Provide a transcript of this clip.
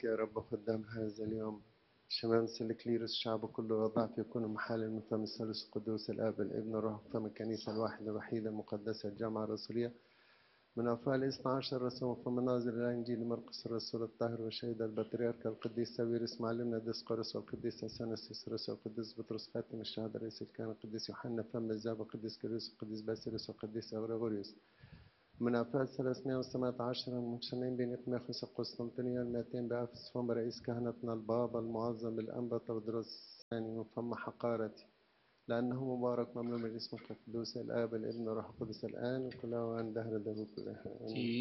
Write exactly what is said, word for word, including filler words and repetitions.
يا رب خدام هذا اليوم شمامس الكليروس الشعب كله وضعف يكون محالا من فم الثالوث القدوس الآب الابن الروح فم الكنيسة الواحدة الوحيدة المقدسة الجامعة الرسولية من أفعال اثنا عشر رسول فمناظر الإنجيل مرقس الرسول الطاهر والشهيد البطريرك القديس ساويرس معلمنا ديسقورس والقديس أثناسيوس الرسول القديس بطرس خاتم الشهادة رئيس الكهنة القديس يوحنا فم الزاب القديس كيروس القديس باسيلوس والقديس أغريغوريوس من أفعال ثلاثمائة وثمانية عشر المجتمعين بين إقماخوس القسطنطينية المائتين بأفس فم رئيس كهنتنا البابا المعظم الأنبا تودروس الثاني من فم حقارتي لأنه مبارك مملوء من اسمك القدوس الآب الابن والروح القدس الآن وكل أوان دهر دهر كلها آمين.